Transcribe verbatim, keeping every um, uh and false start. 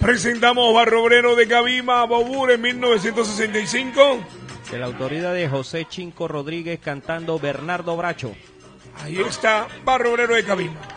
Presentamos Barrio Obrero de Cabima, Bobur en mil novecientos sesenta y cinco. De la autoría de José Chinco Rodríguez cantando Bernardo Bracho. Ahí está Barrio Obrero de Cabima.